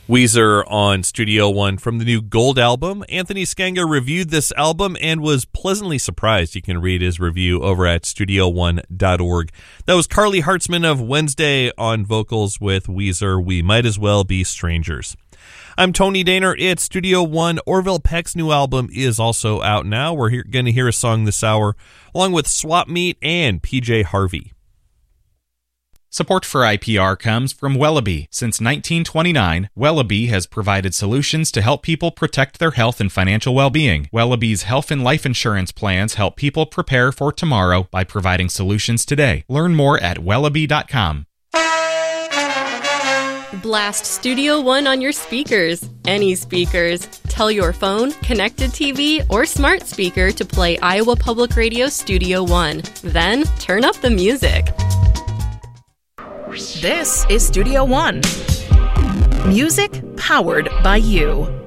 Weezer on Studio One from the new Gold album. Anthony Scanga reviewed this album and was pleasantly surprised. You can read his review over at studio1.org. That was Carly Hartzman of Wednesday on vocals with Weezer, We Might As Well Be Strangers. I'm Tony Daner. It's Studio One. Orville Peck's new album is also out now. We're going to hear a song this hour, along with Swap Meet and PJ Harvey. Support for IPR comes from Wellaby. Since 1929, Wellaby has provided solutions to help people protect their health and financial well-being. Wellaby's health and life insurance plans help people prepare for tomorrow by providing solutions today. Learn more at wellaby.com. Blast Studio One on your speakers. Any speakers. Tell your phone, connected TV, or smart speaker to play Iowa Public Radio Studio One. Then turn up the music. This is Studio One. Music powered by you.